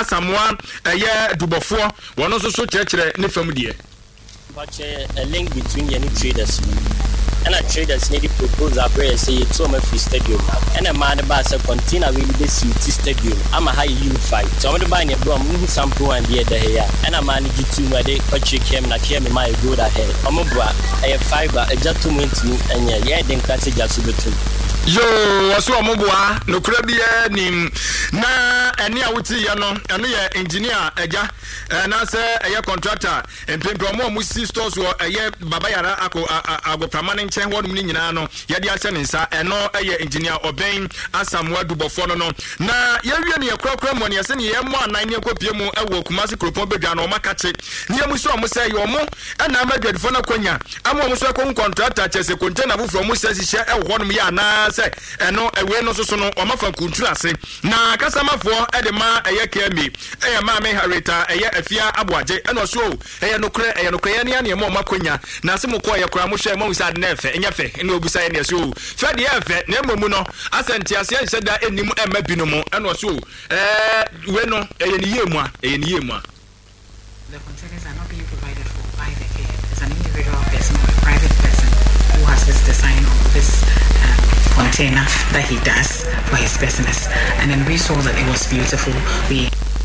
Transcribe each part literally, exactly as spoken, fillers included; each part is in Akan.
Asamoah eye dubofo wono so so kyerɛkyerɛ ne fam die but a link between any traders and a traders need to propose a prayer say it's so much free stadium and a man about a container really the city stadium. I'm a high unified. So I'm the buying a bomb sample and the other here. And I manage to where they cut you came and I came in my good ahead. I'm a bra, I have fiber, a jet to mint and yeah, then classic just to the two. Yo, wasu amobwa no krabie nim na ene awuti ye no eno ye engineer eja na se eye contractor empempe omo musi stores wo eye baba yara ako agopramane nchen hodum ni nyina no ye de ache ne nsa eno eye engineer Oben Asamoah dubofo no no na ye wie ne yakrakra mo ne ye se ne ye mo anan ne kopie mu ewo Kumasi Kropon bedwa no makache ne mu so mo se ye omo na madwadfo na kwanya amo mo so ko contractor chese container bu from mo se sihye ewo hodum ya na say eno ewe no so so no omafa kuntu ase na kasamafo e de ma eye kemi eye ma me harita eye afia aboaje eno so eye no kre eye no kre ye ne ne mo makonya na se mo ko ye kra mo hwe mo wisa de na efe enye fe ene obusa ye ne so fe de efe na emomu no asenti ase ye seda enim ema bi no mo eno so eh we no eye ne yemu a eye ne yemu a the containers are not being provided for by the care. It's an individual person or a private person who has this design of this um, container that he does for his business. And then we saw that it was beautiful. We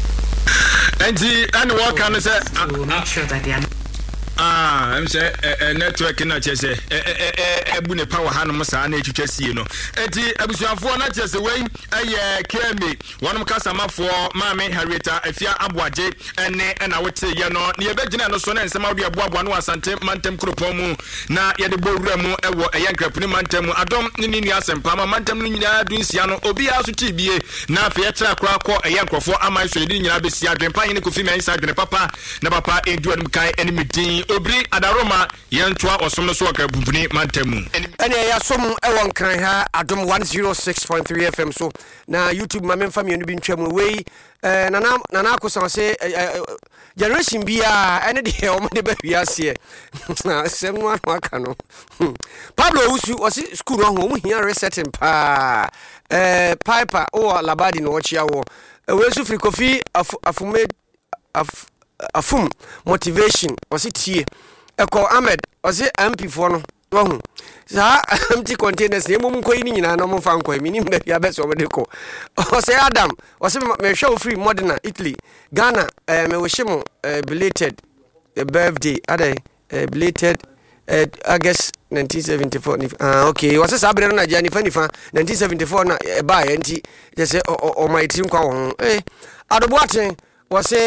and the and what can I say? To make sure that they are Ah, I'm say a network na chese e ebu ne power hanum sa na etwetwa sie no. Enti abusuafo na chese wei eye kemi wonum kasamafo maame harita afia aboaje ene na wote ye no ne yebegina no so na nsema wode aboaboa no asante mantem Kropon mu na ye de bowura mu ewo eye nkrapuni mantem adom ne ni asempa ma mantem no nyina dunsia no obi aso tibie na afa ye kra kra kɔ eye nkrofo amai so de nyina besia dwempa ne kofi men sa dwene papa na papa edu anum kai ene medin obri adaroma yentoa osom no so ka bubuni mantemu ene ya som ewon kran ha adom one oh six point three F M so na YouTube ma memfa me no bi ntwam we eh nana nana akosan se generation bia ene de o de ba wiase na sem no aka no Pablo Usu osi school no ho hia resetting pa eh Piper o Labadi no ochia wo we su free coffee afume af afum motivation osi tie eko Ahmed osi M P for no wohu sa empty containers ne mum koyi ni nyina no mfa nkoyi minim be ya beso de ko osi Adam osi me show free Modena Italy Ghana eh me woshimo belated birthday ade belated August nineteen seventy-four ah okay wasa sabre na jani fani fa nineteen seventy-four na ba ya nti je se o my team kwa won eh adoboaten wase